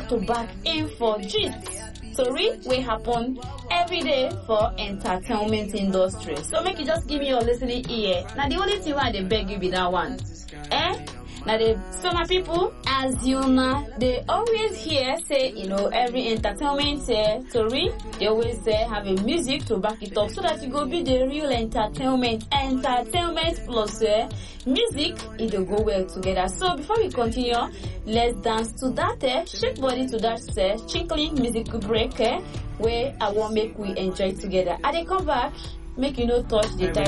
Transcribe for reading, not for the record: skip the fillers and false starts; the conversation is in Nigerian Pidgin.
back to back info gist. Story will happen every day for entertainment industry. So make you just give me your listening ear. Now the only thing why they beg you be that one. Now so my people, as you know, they always hear say, every entertainment story, they always say have a music to back it up so that you go be the real entertainment. Entertainment plus music, it will go well together. So before we continue, let's dance to that, shake body to that chinkling music break where I want make we enjoy together. At the come back, make you no touch the time.